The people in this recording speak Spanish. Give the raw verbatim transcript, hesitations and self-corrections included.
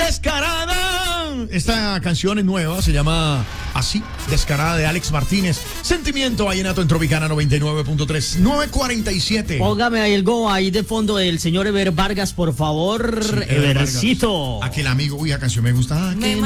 Descarada. Esta canción es nueva, se llama así, Descarada, de Alex Martínez. Sentimiento vallenato en Tropicana noventa y nueve punto tres, nueve cuarenta y siete. Póngame ahí el go ahí de fondo del señor Ever Vargas, por favor. Sí, Evercito. Aquel amigo, uy, la canción me gusta. Aquel